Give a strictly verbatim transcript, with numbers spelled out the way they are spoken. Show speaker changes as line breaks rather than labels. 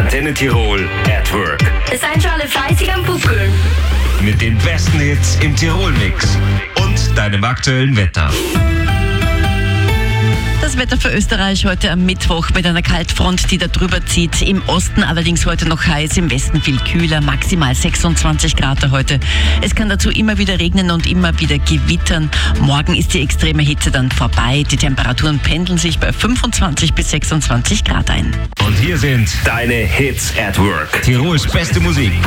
Antenne Tirol at Work.
Seid schon alle fleißig am Pupkeln.
Mit den besten Hits im Tirol-Mix und deinem aktuellen Wetter.
Das Wetter für Österreich heute am Mittwoch mit einer Kaltfront, die da drüber zieht. Im Osten allerdings heute noch heiß, im Westen viel kühler, maximal sechsundzwanzig Grad heute. Es kann dazu immer wieder regnen und immer wieder gewittern. Morgen ist die extreme Hitze dann vorbei. Die Temperaturen pendeln sich bei fünfundzwanzig bis sechsundzwanzig Grad ein.
Und hier sind deine Hits at Work. Tirols beste Musik